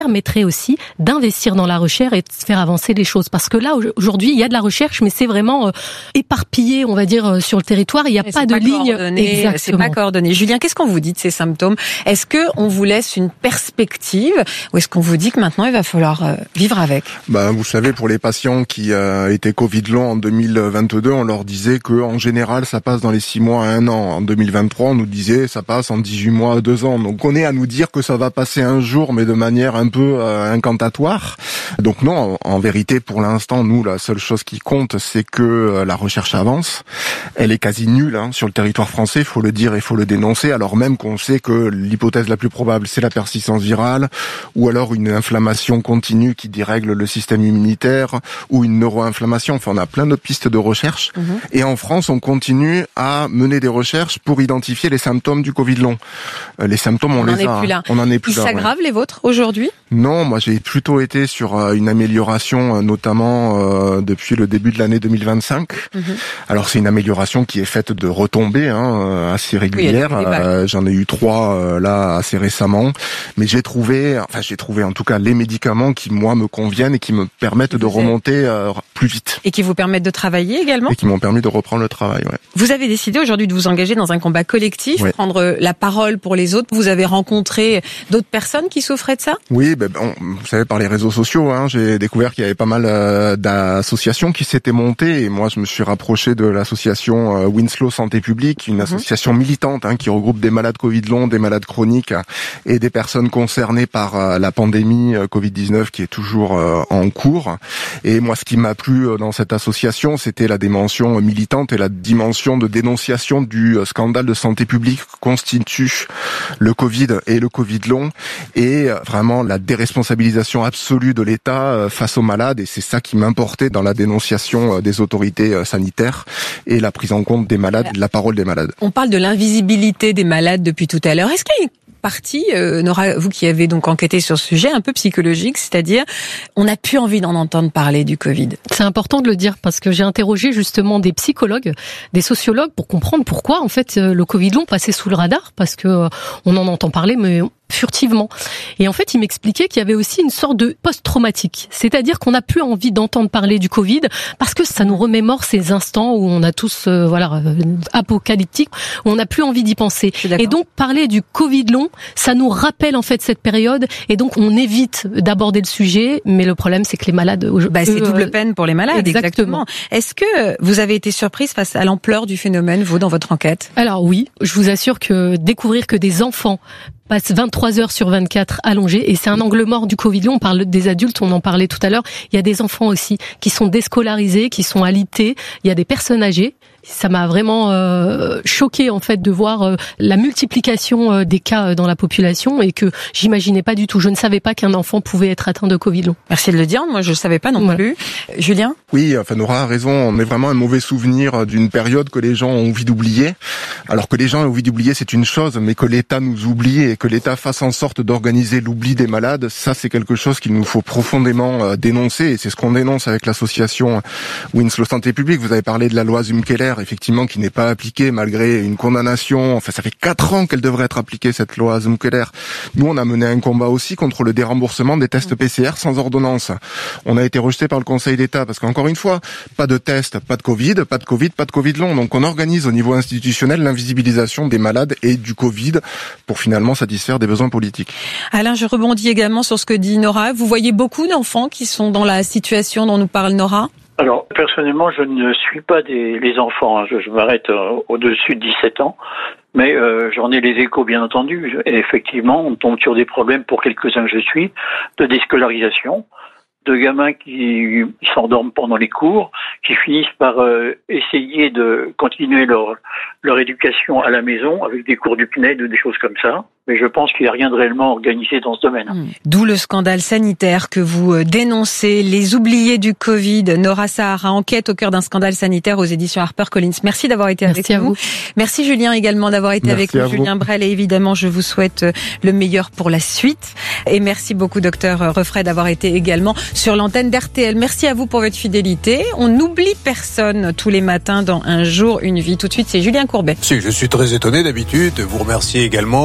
permettrait aussi d'investir dans la recherche et de faire avancer les choses. Parce que là, aujourd'hui, il y a de la recherche, mais c'est vraiment éparpillé, on va dire, sur le territoire. Il n'y a pas de ligne. Exactement. C'est pas coordonné. Julien, qu'est-ce qu'on vous dit de ces symptômes? Est-ce que on vous laisse une perspective ou est-ce qu'on vous dit que maintenant il va falloir vivre avec? Vous savez, pour les patients qui étaient Covid long en 2022, on leur disait que en général, ça passe dans les 6 mois à 1 an. En 2023, on nous disait ça passe en 18 mois à 2 ans. Donc on est à nous dire que ça va passer un jour, mais de manière un peu incantatoire. Donc non, en vérité, pour l'instant, nous, la seule chose qui compte, c'est que la recherche avance. Elle est quasi nulle sur le territoire français, il faut le dire et il faut le dénoncer, alors même qu'on sait que l'hypothèse la plus probable, c'est la persistance virale, ou alors une inflammation continue qui dérègle le système immunitaire, ou une neuroinflammation. Enfin, on a plein de pistes de recherche. Et en France, on continue à mener des recherches pour identifier les symptômes du Covid long. Les symptômes, on les a. On en est plus là. Ils s'aggravent les vôtres aujourd'hui? Non, moi j'ai plutôt été sur une amélioration, notamment depuis le début de l'année 2025. Alors c'est une amélioration qui est faite de retombées assez régulières. J'en ai eu 3 là assez récemment, mais j'ai trouvé en tout cas les médicaments qui moi me conviennent et qui me permettent de remonter plus vite. Et qui vous permettent de travailler également? Et qui m'ont permis de reprendre le travail, ouais. Vous avez décidé aujourd'hui de vous engager dans un combat collectif, prendre la parole pour les autres. Vous avez rencontré d'autres personnes qui souffraient de ça? Oui, vous savez, par les réseaux sociaux, j'ai découvert qu'il y avait pas mal d'associations qui s'étaient montées, et moi je me suis rapproché de l'association Winslow Santé Publique, une association militante qui regroupe des malades Covid long, des malades chroniques et des personnes concernées par la pandémie Covid-19 qui est toujours en cours. Et moi, ce qui m'a plu dans cette association, c'était la dimension militante et la dimension de dénonciation du scandale de santé publique que constitue le Covid et le Covid long, et vraiment la déresponsabilisation absolue de l'État face aux malades. Et c'est ça qui m'importait dans la dénonciation des autorités sanitaires et la prise en compte des malades, de la parole des malades. On parle de l'invisibilité des malades depuis tout à l'heure. Est-ce qu'il y a une partie, Nora, vous qui avez donc enquêté sur ce sujet, un peu psychologique, c'est-à-dire on n'a plus envie d'en entendre parler du Covid? C'est important de le dire parce que j'ai interrogé justement des psychologues, des sociologues pour comprendre pourquoi en fait le Covid long passait sous le radar, parce que on en entend parler mais furtivement. Et en fait, il m'expliquait qu'il y avait aussi une sorte de post-traumatique. C'est-à-dire qu'on n'a plus envie d'entendre parler du Covid parce que ça nous remémore ces instants où on a tous, apocalyptiques, où on n'a plus envie d'y penser. Et donc, parler du Covid long, ça nous rappelle en fait cette période, et donc on évite d'aborder le sujet, mais le problème, c'est que les malades... c'est double peine pour les malades, exactement. Est-ce que vous avez été surprise face à l'ampleur du phénomène, vous, dans votre enquête? Alors oui, je vous assure que découvrir que des enfants passent 23 heures sur 24 allongés, et c'est un angle mort du Covid long. On parle des adultes, on en parlait tout à l'heure. Il y a des enfants aussi qui sont déscolarisés, qui sont alités. Il y a des personnes âgées. Ça m'a vraiment choqué en fait de voir la multiplication des cas dans la population, et que j'imaginais pas du tout. Je ne savais pas qu'un enfant pouvait être atteint de Covid long. Merci de le dire. Moi, je ne savais pas non plus. Julien? Oui, Nora a raison. On est vraiment un mauvais souvenir d'une période que les gens ont envie d'oublier. Alors que les gens ont envie d'oublier, c'est une chose, mais que l'État nous oublie et que l'État fasse en sorte d'organiser l'oubli des malades, ça c'est quelque chose qu'il nous faut profondément dénoncer, et c'est ce qu'on dénonce avec l'association Winslow Santé Publique. Vous avez parlé de la loi Zumkeller, effectivement, qui n'est pas appliquée malgré une condamnation. Enfin, ça fait 4 ans qu'elle devrait être appliquée, cette loi Zumkeller. Nous, on a mené un combat aussi contre le déremboursement des tests PCR sans ordonnance. On a été rejeté par le Conseil d'État parce qu'encore une fois, pas de tests, pas de Covid, pas de Covid, pas de Covid long. Donc on organise au niveau institutionnel l'invisibilisation des malades et du Covid pour finalement satisfaire des besoins politiques. Alain, je rebondis également sur ce que dit Nora. Vous voyez beaucoup d'enfants qui sont dans la situation dont nous parle Nora? Alors, personnellement, je ne suis pas les enfants. Je m'arrête au-dessus de 17 ans. Mais j'en ai les échos, bien entendu. Et effectivement, on tombe sur des problèmes, pour quelques-uns que je suis, de déscolarisation, de gamins qui s'endorment pendant les cours, qui finissent par essayer de continuer leur éducation à la maison avec des cours du PNED ou des choses comme ça. Mais je pense qu'il n'y a rien de réellement organisé dans ce domaine. D'où le scandale sanitaire que vous dénoncez, les oubliés du Covid. Nora Sahara, enquête au cœur d'un scandale sanitaire aux éditions HarperCollins. Merci d'avoir été avec nous. Merci Julien également d'avoir été avec nous. Julien Brel, et évidemment, je vous souhaite le meilleur pour la suite. Et merci beaucoup, docteur Refray, d'avoir été également sur l'antenne d'RTL. Merci à vous pour votre fidélité. On n'oublie personne tous les matins dans Un jour, une vie. Tout de suite, c'est Julien Courbet. Si, je suis très étonné d'habitude. Vous remerciez également les personnes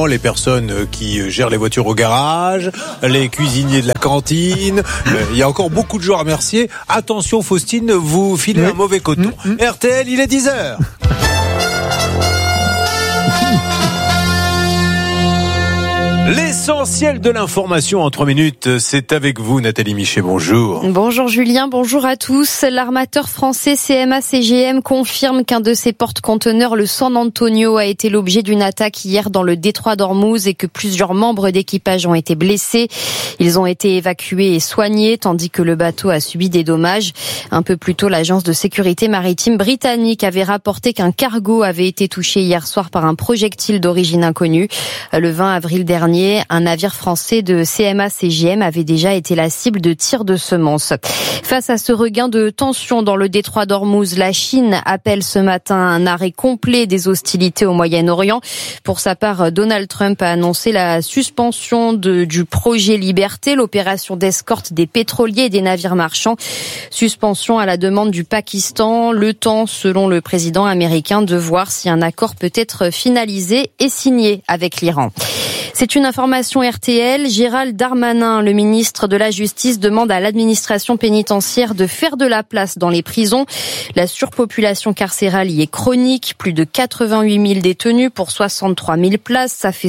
personnes qui gèrent les voitures au garage, les cuisiniers de la cantine. Il y a encore beaucoup de gens à remercier. Attention Faustine, vous filez un mauvais coton. RTL, il est 10h. L'essentiel de l'information en 3 minutes, c'est avec vous Nathalie Michet, bonjour. Bonjour Julien, bonjour à tous. L'armateur français CMA CGM confirme qu'un de ses porte-conteneurs, le San Antonio, a été l'objet d'une attaque hier dans le détroit d'Ormuz et que plusieurs membres d'équipage ont été blessés. Ils ont été évacués et soignés tandis que le bateau a subi des dommages. Un peu plus tôt, l'agence de sécurité maritime britannique avait rapporté qu'un cargo avait été touché hier soir par un projectile d'origine inconnue. Le 20 avril dernier, un navire français de CMA CGM avait déjà été la cible de tirs de semonces. Face à ce regain de tension dans le détroit d'Ormuz, la Chine appelle ce matin un arrêt complet des hostilités au Moyen-Orient. Pour sa part, Donald Trump a annoncé la suspension du projet Liberté, l'opération d'escorte des pétroliers et des navires marchands. Suspension à la demande du Pakistan, le temps, selon le président américain, de voir si un accord peut être finalisé et signé avec l'Iran. C'est une information RTL. Gérald Darmanin, le ministre de la Justice, demande à l'administration pénitentiaire de faire de la place dans les prisons. La surpopulation carcérale y est chronique. Plus de 88 000 détenus pour 63 000 places. Ça fait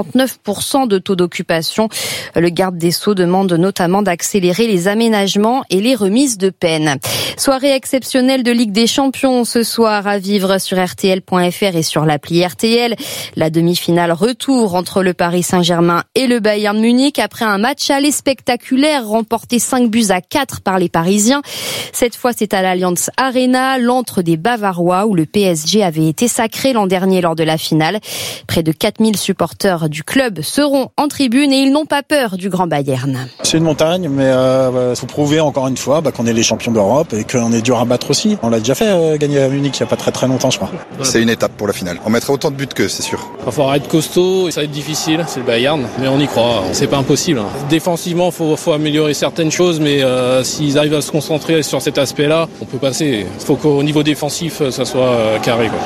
139% de taux d'occupation. Le garde des Sceaux demande notamment d'accélérer les aménagements et les remises de peine. Soirée exceptionnelle de Ligue des Champions ce soir à vivre sur RTL.fr et sur l'appli RTL. La demi-finale retour entre le Paris Saint-Germain et le Bayern Munich après un match aller spectaculaire remporté 5-4 par les Parisiens. Cette fois, c'est à l'Allianz Arena, l'antre des Bavarois où le PSG avait été sacré l'an dernier lors de la finale. Près de 4000 supporters du club seront en tribune et ils n'ont pas peur du Grand Bayern. C'est une montagne, mais faut prouver encore une fois qu'on est les champions d'Europe et qu'on est dur à battre aussi. On l'a déjà fait gagner à Munich il n'y a pas très longtemps, je crois. C'est une étape pour la finale. On mettra autant de buts que c'est sûr. Il va falloir être costaud, ça va être difficile. C'est le Bayern, mais on y croit, c'est pas impossible. Défensivement, faut améliorer certaines choses, mais s'ils arrivent à se concentrer sur cet aspect-là, on peut passer. Il faut qu'au niveau défensif, ça soit carré, quoi.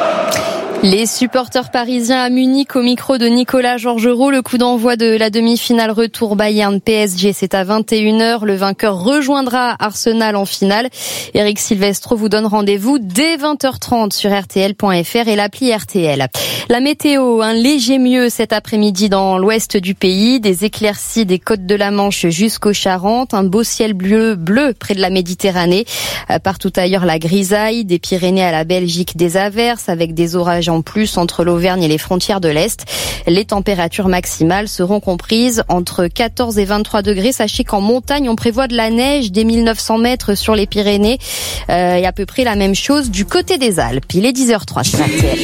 Les supporters parisiens à Munich au micro de Nicolas Georgerot. Le coup d'envoi de la demi-finale retour Bayern-PSG, c'est à 21h. Le vainqueur rejoindra Arsenal en finale. Eric Silvestro vous donne rendez-vous dès 20h30 sur RTL.fr et l'appli RTL. La météo, un léger mieux cet après-midi dans l'ouest du pays. Des éclaircies des côtes de la Manche jusqu'aux Charentes. Un beau ciel bleu près de la Méditerranée. Partout ailleurs, la grisaille. Des Pyrénées à la Belgique, des averses avec des orages en plus entre l'Auvergne et les frontières de l'Est. Les températures maximales seront comprises entre 14 et 23 degrés. Sachez qu'en montagne, on prévoit de la neige dès 1900 mètres sur les Pyrénées. Et à peu près la même chose du côté des Alpes. Il est 10h03 sur RTL.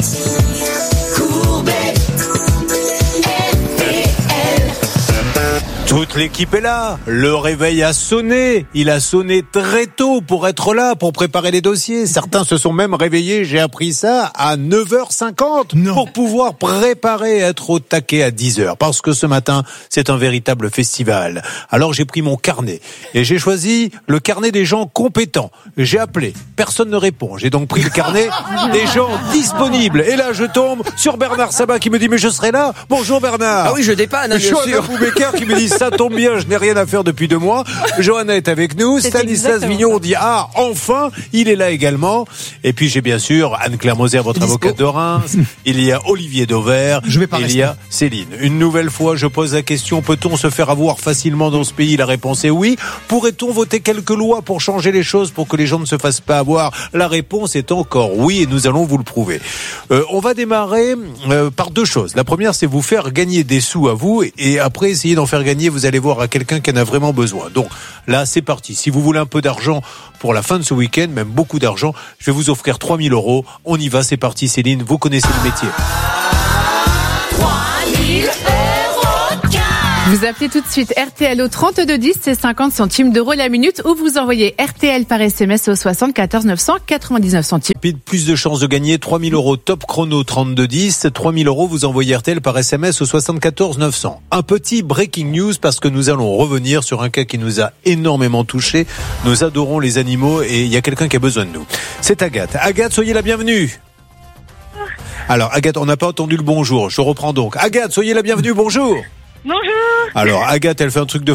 Toute l'équipe est là. Le réveil a sonné. Il a sonné très tôt pour être là, pour préparer les dossiers. Certains se sont même réveillés, j'ai appris ça, à 9h50 pour pouvoir préparer, être au taquet à 10h. Parce que ce matin, c'est un véritable festival. Alors j'ai pris mon carnet et j'ai choisi le carnet des gens compétents. J'ai appelé. Personne ne répond. J'ai donc pris le carnet des gens disponibles. Et là, je tombe sur Bernard Sabat qui me dit « Mais je serai là ». Bonjour Bernard. Ah oui, je dépanne, bien sûr. Becker qui me dit « Ça tombe bien, je n'ai rien à faire depuis 2 mois. Johanna est avec nous. Stanislas Vignon dit ah enfin, il est là également. Et puis j'ai bien sûr Anne-Claire Moser, votre avocate de Reims. Il y a Olivier Dauvert. Il y a Céline. Une nouvelle fois, je pose la question, peut-on se faire avoir facilement dans ce pays? La réponse est oui. Pourrait-on voter quelques lois pour changer les choses, pour que les gens ne se fassent pas avoir? La réponse est encore oui, et nous allons vous le prouver. On va démarrer par 2 choses. La première, c'est vous faire gagner des sous à vous, et après essayer d'en faire gagner, vous allez voir, à quelqu'un qui en a vraiment besoin. Donc là, c'est parti. Si vous voulez un peu d'argent pour la fin de ce week-end, même beaucoup d'argent, je vais vous offrir 3 000 €. On y va, c'est parti Céline, vous connaissez le métier. 3 000 €. Vous appelez tout de suite RTL au 3210, c'est 50 centimes d'euros la minute, ou vous envoyez RTL par SMS au 74 900 99 centimes. Plus de chances de gagner 3 000 € top chrono 3210. 3 000 €, vous envoyez RTL par SMS au 74 900. Un petit breaking news parce que nous allons revenir sur un cas qui nous a énormément touchés. Nous adorons les animaux et il y a quelqu'un qui a besoin de nous. C'est Agathe. Agathe, soyez la bienvenue. Alors, Agathe, on n'a pas entendu le bonjour. Je reprends donc. Agathe, soyez la bienvenue, bonjour. Bonjour. Alors, Agathe, elle fait un truc de